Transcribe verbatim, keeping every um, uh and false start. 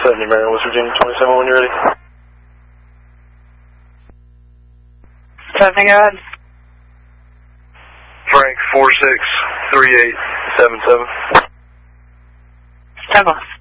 seventy, Marion, West Virginia, twenty-seven when you're ready. seventy, go ahead. Frank, four six three eight seven seven. Stand by.